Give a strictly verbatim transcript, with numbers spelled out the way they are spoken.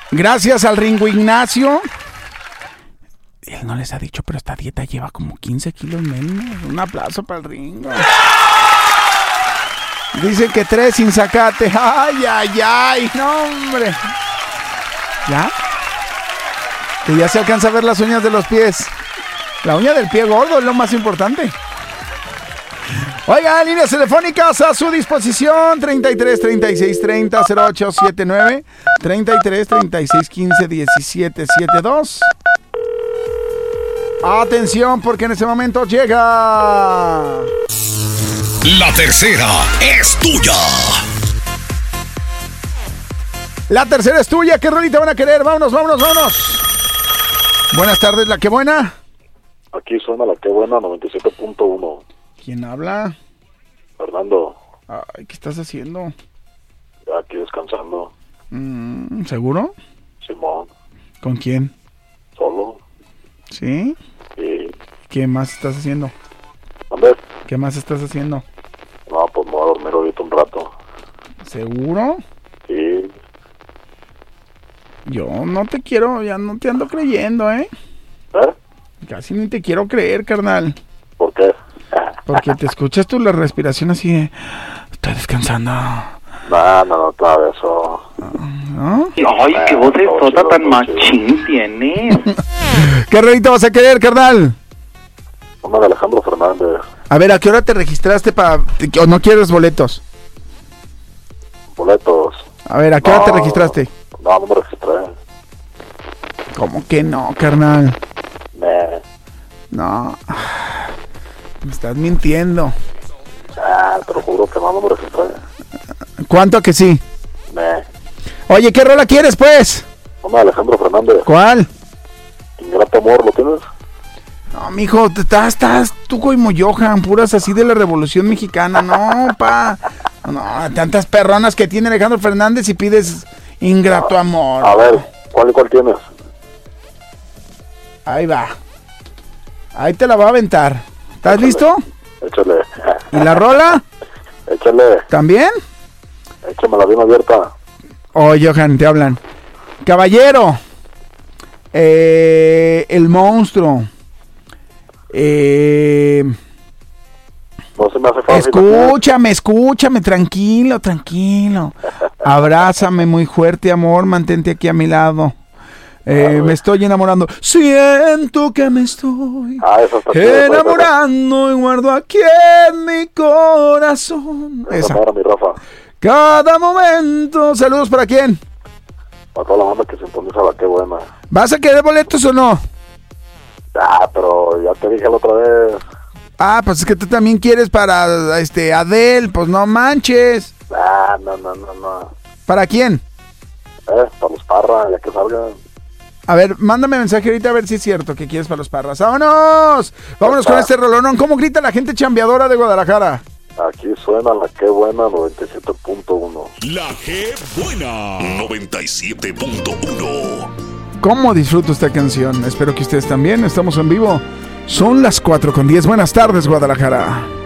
Gracias al Ringo Ignacio. Él no les ha dicho, pero esta dieta lleva como quince kilos menos. Un aplauso para el Ringo. Dice que tres sin zacate. Ay, ay, ay. No, hombre. ¿Ya? Que ya se alcanza a ver las uñas de los pies. La uña del pie gordo es lo más importante. Oiga, líneas telefónicas a su disposición. treinta y tres, treinta y seis, treinta, cero ocho setenta y nueve. treinta y tres, treinta y seis, quince, diecisiete, setenta y dos. Atención, porque en ese momento llega... La tercera es tuya. La tercera es tuya. ¿Qué rolita van a querer? Vámonos, vámonos, vámonos. Buenas tardes, ¿la qué buena? Aquí suena la que buena, noventa y siete punto uno. ¿Quién habla? Fernando. Ay, ¿qué estás haciendo? Aquí descansando. Mm, ¿Seguro? Simón. ¿Con quién? Solo. ¿Sí? Sí. ¿Qué más estás haciendo? A ver. ¿Qué más estás haciendo? No, pues me voy a dormir ahorita un rato. ¿Seguro? Sí. Yo no te quiero, ya no te ando creyendo, ¿eh? ¿Eh? Casi ni te quiero creer, carnal. ¿Por qué? Porque te escuchas tú la respiración así de... Estoy descansando. No, no, no, todo eso. ¿No? Ay, qué voz de sota tan machín tienes. ¿Qué rolito vas a querer, carnal? Una de Alejandro Fernández. A ver, ¿a qué hora te registraste para... o no quieres boletos? Boletos. A ver, ¿a qué no, hora te registraste? No, no me registré. ¿Cómo que no, carnal? Me. No. Me estás mintiendo. Ah, te lo juro que no, no me registré. ¿Cuánto que sí? Me. Oye, ¿qué rola quieres, pues? Una de Alejandro Fernández. ¿Cuál? Ingrato Amor, ¿lo tienes? No, mijo, te estás, estás tú como Johan, puras así de la Revolución Mexicana. No, pa. No, tantas perronas que tiene Alejandro Fernández y pides Ingrato Amor. A ver, ¿cuál y cuál tienes? Ahí va. Ahí te la va a aventar. ¿Estás Échale. listo? Échale. ¿Y la rola? Échale. ¿También? Échamela bien abierta. Oh, Johan, te hablan. Caballero. Eh, el monstruo. Eh, No se me hace fácil. escúchame, escúchame, tranquilo, tranquilo. Abrázame muy fuerte, amor, mantente aquí a mi lado. Eh, me estoy enamorando. Siento que me estoy Ah, eso está chido, enamorando y guardo aquí en mi corazón. Esa. Esa. Para mi Rafa. Cada momento. Saludos para quién. Para toda la banda que sintoniza la que buena. ¿Vas a querer boletos o no? Ah, pero ya te dije la otra vez. Ah, pues es que tú también quieres para este Adele, pues no manches. Ah, no, no, no, no. ¿Para quién? Eh, para los Parra, ya que salgan. A ver, mándame mensaje ahorita a ver si es cierto que quieres para los Parras. ¡Vámonos! Vámonos con este rolonón. ¿Cómo grita la gente chambeadora de Guadalajara? Aquí suena la que buena, noventa y siete punto uno. La que buena, noventa y siete punto uno. ¿Cómo disfruto esta canción? Espero que ustedes también. Estamos en vivo. Son las cuatro con diez. Buenas tardes, Guadalajara.